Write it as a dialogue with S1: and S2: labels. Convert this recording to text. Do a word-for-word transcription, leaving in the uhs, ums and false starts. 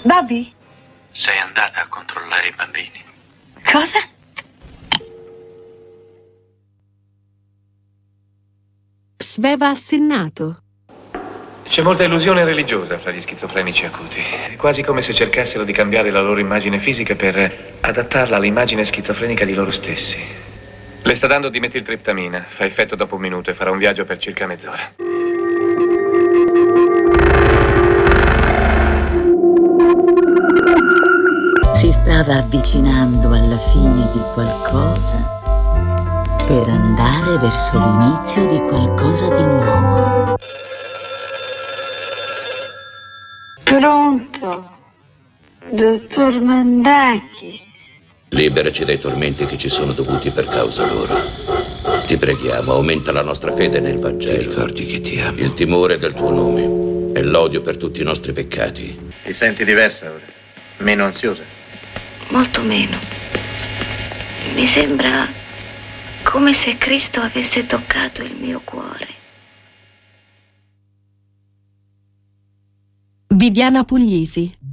S1: Bobby?
S2: Sei andata a controllare i bambini.
S1: Cosa?
S3: Sveva assennato.
S4: C'è molta illusione religiosa fra gli schizofrenici acuti. È quasi come se cercassero di cambiare la loro immagine fisica per adattarla all'immagine schizofrenica di loro stessi. Le sta dando dimetiltriptamina. Fa effetto dopo un minuto e farà un viaggio per circa mezz'ora.
S5: Si stava avvicinando alla fine di qualcosa per andare verso l'inizio di qualcosa di nuovo.
S1: Pronto? Dottor Mandakis.
S6: Liberaci dai tormenti che ci sono dovuti per causa loro. Ti preghiamo, aumenta la nostra fede nel Vangelo. Ti ricordi che ti amo. Il timore del tuo nome e l'odio per tutti i nostri peccati.
S2: Ti senti diversa ora? Meno ansiosa?
S7: Molto meno. Mi sembra come se Cristo avesse toccato il mio cuore.
S3: Viviana Puglisi.